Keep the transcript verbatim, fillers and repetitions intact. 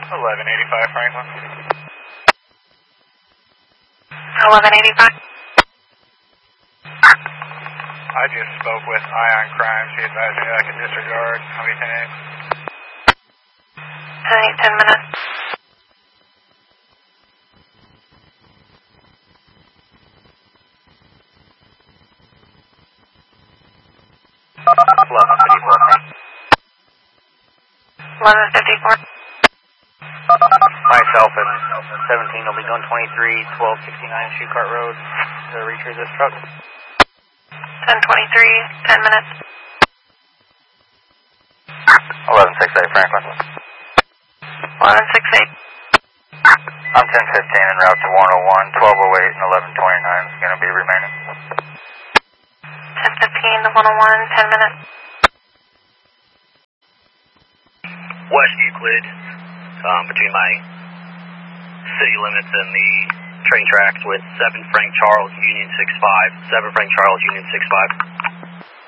eleven eighty-five Franklin. eleven eighty-five. I just spoke with Ion Crime. She advised me that I could disregard. I'll be ten eight. ten eight, ten minutes. eleven fifty-four. eleven fifty-four. Myself and seventeen will be going twenty-three, twelve sixty-nine Shoe Cart Road to retrieve this truck. ten twenty-three, ten minutes. eleven sixty-eight Franklin. eleven sixty-eight. I'm ten fifteen en route to one oh one, twelve oh eight and eleven twenty-nine is going to be remaining. ten fifteen to one oh one, ten minutes. West Euclid, um, between my city limits and the train tracks with seven Frank Charles, Union six five. seven Frank Charles, Union six five.